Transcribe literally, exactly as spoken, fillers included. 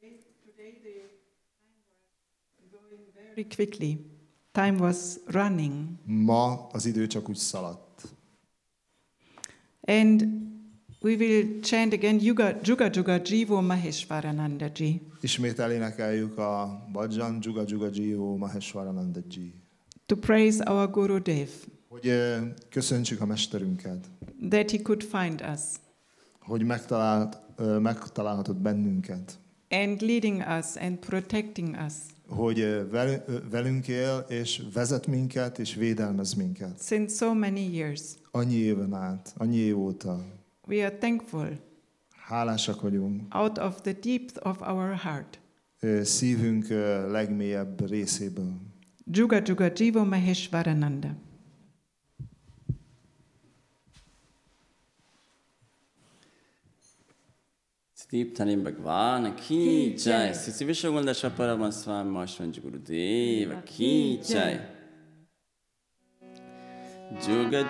Very quickly. Time was running. Ma az idő csak úgy szaladt. And we will chant again Yuga Juga Juga Jivo Maheshwarananda Ji. Ismét elénekeljük a Bhajan Juga Juga Jivo Maheshwarananda Ji. To praise our Gurudev. Hogy uh, köszöntsük a mesterünket. That he could find us. Hogy megtalált, uh, megtalálhatott bennünket. And leading us and protecting us. Hogy uh, vel, uh, velünk él, és vezet minket, és védelmez minket. Since so many years. Annyi éven át, annyi év óta. We are thankful. Hálásak vagyunk. Out of the depth of our heart. Uh, szívünk uh, legmélyebb részéből. Juga Juga Jivo Maheshwarananda. Deep Tanim Bhagwan ki jai. Sisi Vishwagunda Parama Swami Maheshwara Gurudeva ki jai. Juga